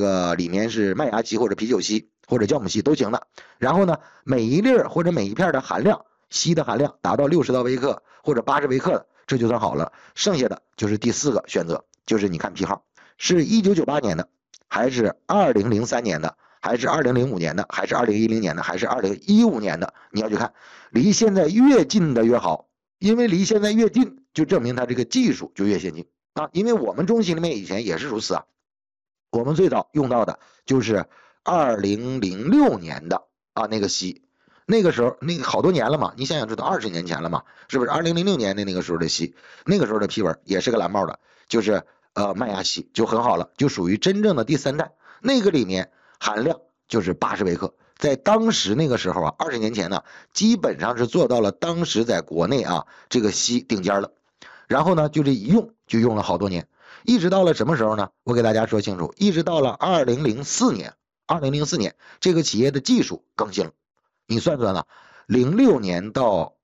个里面是麦芽烯或者啤酒烯或者酵母烯都行的。然后呢，每一粒或者每一片的含量，烯的含量达到60到微克或者80微克的，这就算好了。剩下的就是第4个选择，就是你看批号，是1998年的，还是2003年的，还是2005年的，还是2010年的，还是2015年的，你要去看，离现在越近的越好，因为离现在越近，就证明它这个技术就越先进啊。因为我们中心里面以前也是如此啊，我们最早用到的就是2006年的啊那个烯，那个时候那个好多年了嘛，你想想这都20年前了嘛，是不是？2006年的那个时候的烯，那个时候的批文也是个蓝帽的，就是麦芽烯就很好了，就属于真正的第3代，那个里面含量就是80微克，在当时那个时候啊，20年前呢，基本上是做到了当时在国内啊这个烯顶尖了。然后呢，就这一用就用了好多年，一直到了什么时候呢？我给大家说清楚，一直到了2004年，2004年这个企业的技术更新了。你算算了，06年到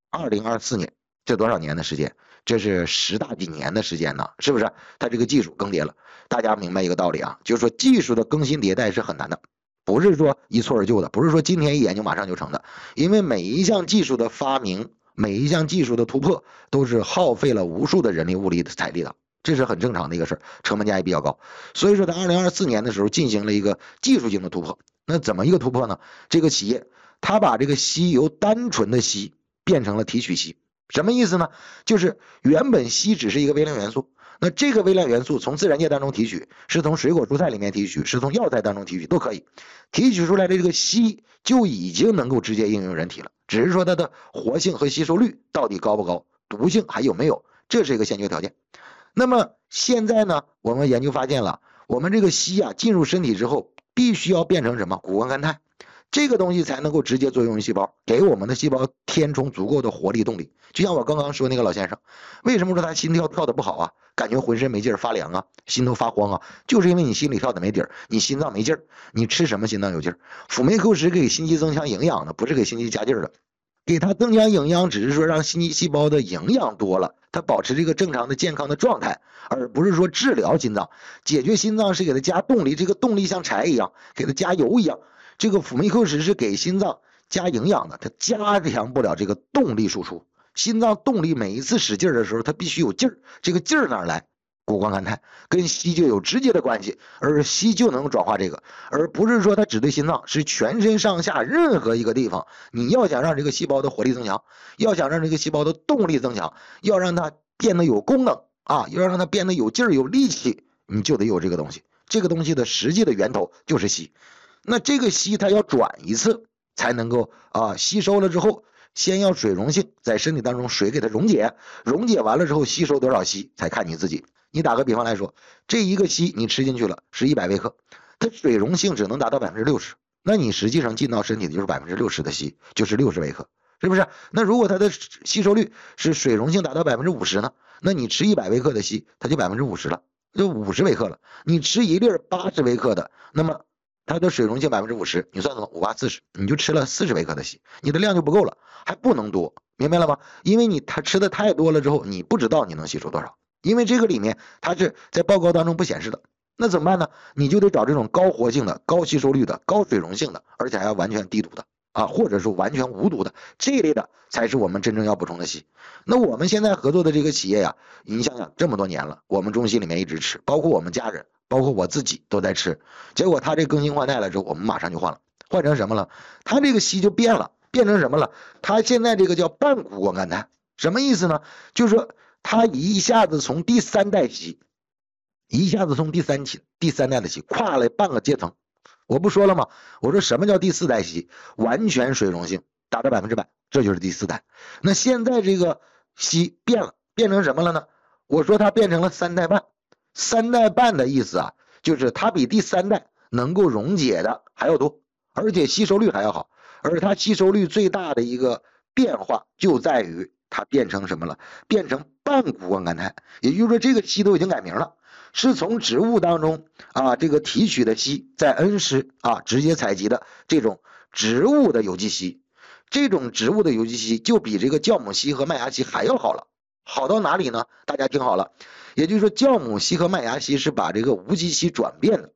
2024年，这多少年的时间？这是10大几年的时间呢，是不是？它这个技术更迭了，大家明白一个道理啊，就是说技术的更新迭代是很难的，不是说一蹴而就的，不是说今天一研究马上就成的，因为每一项技术的发明，每一项技术的突破，都是耗费了无数的人力物力的财力的，这是很正常的一个事儿，成本价也比较高。所以说，在2024年的时候进行了一个技术性的突破。那怎么一个突破呢？这个企业它把这个烯由单纯的烯变成了提取烯，什么意思呢？就是原本烯只是一个微量元素，那这个微量元素从自然界当中提取，是从水果蔬菜里面提取，是从药材当中提取，都可以。提取出来的这个烯就已经能够直接应用人体了，只是说它的活性和吸收率到底高不高，毒性还有没有，这是一个先决条件。那么现在呢，我们研究发现了，我们这个烯啊进入身体之后，必须要变成什么？谷胱甘肽。这个东西才能够直接作用于细胞，给我们的细胞填充足够的活力动力。就像我刚刚说那个老先生，为什么说他心跳跳得不好啊？感觉浑身没劲儿，发凉啊，心头发慌啊，就是因为你心里跳的没底儿，你心脏没劲儿，你吃什么心脏有劲儿？辅酶 Q10是给心肌增强营养的，不是给心肌加劲儿的。给它增强营养，只是说让心肌细胞的营养多了，它保持这个正常的健康的状态，而不是说治疗心脏。解决心脏是给它加动力，这个动力像柴一样，给它加油一样。这个辅酶 Q10是给心脏加营养的，它加强不了这个动力输出。心脏动力每一次使劲的时候，它必须有劲儿，这个劲儿哪来？谷胱甘肽跟烯就有直接的关系，而烯就能转化这个，而不是说它只对心脏，是全身上下任何一个地方。你要想让这个细胞的活力增强，要想让这个细胞的动力增强，要让它变得有功能啊，要让它变得有劲儿有力气，你就得有这个东西。这个东西的实际的源头就是烯。那这个烯它要转一次才能够吸收了之后，先要水溶性，在身体当中水给它溶解，溶解完了之后吸收多少烯才看你自己。你打个比方来说，这一个烯你吃进去了是100微克，它水溶性只能达到60%，那你实际上进到身体的就是60%的烯，就是60微克，是不是？那如果它的吸收率是水溶性达到50%呢？那你吃100微克的烯，它就50%了，就50微克了。你吃一粒80微克的，那么它的水溶性50%，你算算5、8、40，你就吃了40微克的烯，你的量就不够了，还不能多，明白了吗？因为它吃的太多了之后，你不知道你能吸收多少，因为这个里面它是在报告当中不显示的。那怎么办呢？你就得找这种高活性的、高吸收率的、高水溶性的，而且还要完全低毒的啊，或者说完全无毒的，这一类的才是我们真正要补充的烯。那我们现在合作的这个企业呀，你想想这么多年了，我们中心里面一直吃，包括我们家人，包括我自己都在吃。结果他这更新换代了之后，我们马上就换了，换成什么了？他这个烯就变了，变成什么了？他现在这个叫半谷胱甘肽，什么意思呢？就是说他一下子从第3代烯，一下子从第三代的烯跨了半个阶层。我不说了吗？我说什么叫第4代烯？完全水溶性达到100%，这就是第4代。那现在这个烯变了，变成什么了呢？我说它变成了3代半。3代半的意思啊，就是它比第3代能够溶解的还要多，而且吸收率还要好。而它吸收率最大的一个变化就在于它变成什么了？变成半谷胱甘肽，也就是说这个烯都已经改名了。是从植物当中这个提取的烯，在恩施直接采集的这种植物的有机烯，这种植物的有机烯就比这个酵母烯和麦芽烯还要好了。好到哪里呢？大家听好了，也就是说酵母烯和麦芽烯是把这个无机烯转变的，